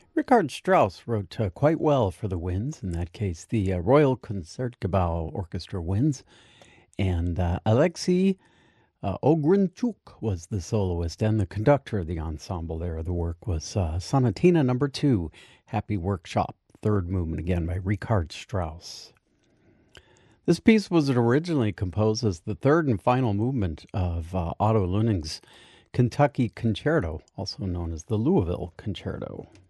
Richard Strauss wrote quite well for the winds. In that case, the Royal Concertgebouw Orchestra winds. And Alexei Ogrinchuk was the soloist and the conductor of the ensemble there. The work was Sonatina Number 2, Happy Workshop, third movement again by Richard Strauss. This piece was originally composed as the third and final movement of Otto Luenning's Kentucky Concerto, also known as the Louisville Concerto.